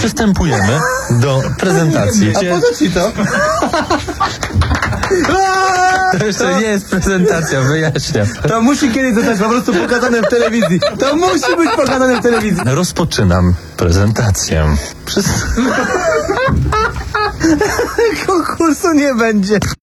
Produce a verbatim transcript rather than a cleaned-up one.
przystępujemy do prezentacji. A po co ci to? To jeszcze nie jest prezentacja, wyjaśniam. To musi kiedyś zostać po prostu pokazane w telewizji. To musi być pokazane w telewizji. Rozpoczynam prezentację. Przez... Konkursu nie będzie.